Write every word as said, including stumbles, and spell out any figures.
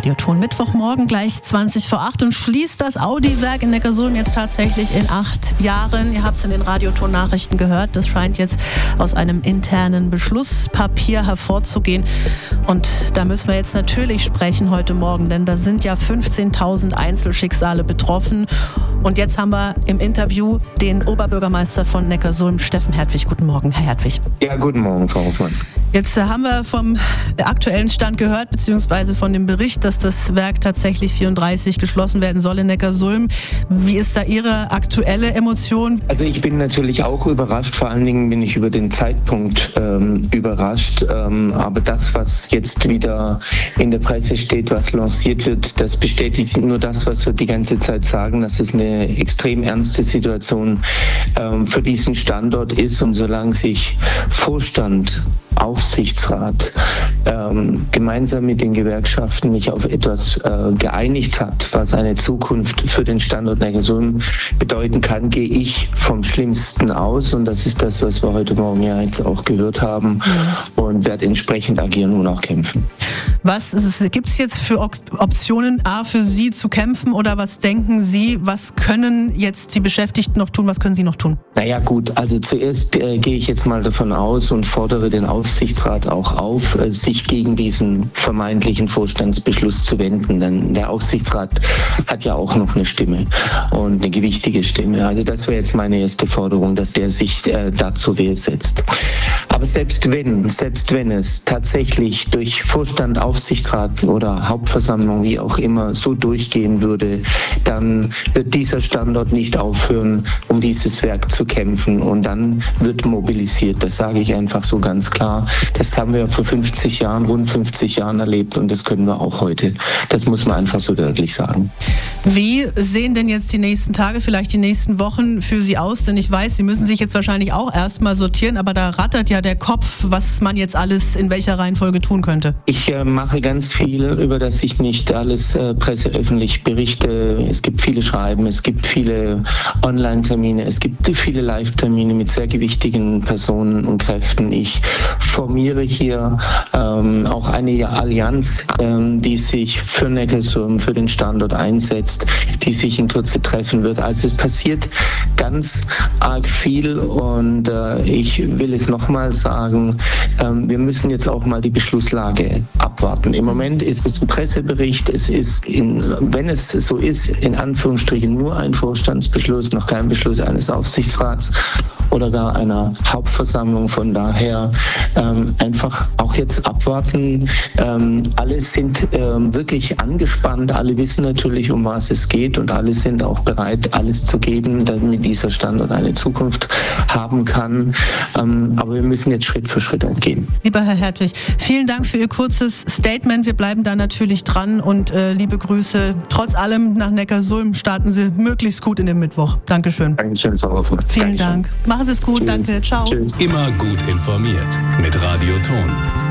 Radioton. Mittwochmorgen gleich zwanzig vor acht und schließt das Audi-Werk in Neckarsulm jetzt tatsächlich in acht Jahren. Ihr habt es in den Radioton-Nachrichten gehört. Das scheint jetzt aus einem internen Beschlusspapier hervorzugehen. Und da müssen wir jetzt natürlich sprechen heute Morgen, denn da sind ja fünfzehntausend Einzelschicksale betroffen. Und jetzt haben wir im Interview den Oberbürgermeister von Neckarsulm, Steffen Hertwig. Guten Morgen, Herr Hertwig. Ja, guten Morgen, Frau Hoffmann. Jetzt haben wir vom aktuellen Stand gehört, beziehungsweise von dem Bericht, dass das Werk tatsächlich vierunddreißig geschlossen werden soll in Neckarsulm. Wie ist da Ihre aktuelle Emotion? Also ich bin natürlich auch überrascht, vor allen Dingen bin ich über den Zeitpunkt ähm, überrascht. Ähm, aber das, was jetzt wieder in der Presse steht, was lanciert wird, das bestätigt nur das, was wir die ganze Zeit sagen, dass es eine extrem ernste Situation ähm, für diesen Standort ist. Und solange sich Vorstand, Aufsichtsrat ähm, gemeinsam mit den Gewerkschaften nicht auf etwas äh, geeinigt hat, was eine Zukunft für den Standort Neckarsulm bedeuten kann, gehe ich vom Schlimmsten aus. Und das ist das, was wir heute Morgen ja jetzt auch gehört haben, und werde entsprechend agieren und auch kämpfen. Was gibt es jetzt für Optionen, A, für Sie zu kämpfen, oder was denken Sie, was können jetzt die Beschäftigten noch tun, was können Sie noch tun? Naja gut, also zuerst äh, gehe ich jetzt mal davon aus und fordere den Aufsichtsrat auch auf, äh, sich gegen diesen vermeintlichen Vorstandsbeschluss zu wenden. Denn der Aufsichtsrat hat ja auch noch eine Stimme und eine gewichtige Stimme. Also das wäre jetzt meine erste Forderung, dass der sich äh, da zur Wehr setzt. Aber selbst wenn, selbst wenn es tatsächlich durch Vorstand, Aufsichtsrat oder Hauptversammlung, wie auch immer, so durchgehen würde, dann wird dieser Standort nicht aufhören, um dieses Werk zu kämpfen, und dann wird mobilisiert. Das sage ich einfach so ganz klar. Das haben wir vor fünfzig Jahren, rund fünfzig Jahren erlebt, und das können wir auch heute. Das muss man einfach so deutlich sagen. Wie sehen denn jetzt die nächsten Tage, vielleicht die nächsten Wochen für Sie aus? Denn ich weiß, Sie müssen sich jetzt wahrscheinlich auch erstmal sortieren, aber da rattert ja der Kopf, was man jetzt alles in welcher Reihenfolge tun könnte. Ich äh, mache ganz viel, über das ich nicht alles äh, presseöffentlich berichte. Es gibt viele Schreiben, es gibt viele Online-Termine, es gibt viele Live-Termine mit sehr gewichtigen Personen und Kräften. Ich formiere hier ähm, auch eine Allianz, ähm, die sich für Neckarsulm, für den Standort einsetzt, die sich in Kürze treffen wird. Also es passiert ganz arg viel, und äh, ich will es nochmal sagen, ähm, wir müssen jetzt auch mal die Beschlusslage abwarten. Im Moment ist es ein Pressebericht, es ist, in, wenn es so ist, in Anführungsstrichen nur ein Vorstandsbeschluss, noch kein Beschluss eines Aufsichtsrats oder gar einer Hauptversammlung. Von daher ähm, einfach auch jetzt abwarten. Ähm, alle sind ähm, wirklich angespannt, alle wissen natürlich, um was es geht, und alle sind auch bereit, alles zu geben, damit dieser Standort eine Zukunft haben kann. Ähm, aber wir müssen jetzt Schritt für Schritt auch gehen. Lieber Herr Hertwig, vielen Dank für Ihr kurzes Statement. Wir bleiben da natürlich dran, und äh, liebe Grüße trotz allem nach Neckarsulm. Starten Sie möglichst gut in den Mittwoch. Dankeschön. Dankeschön, Frau Hoffmann. Vielen Dankeschön. Dank. Machen Sie es gut. Tschüss. Danke. Ciao. Tschüss. Immer gut informiert mit Radioton.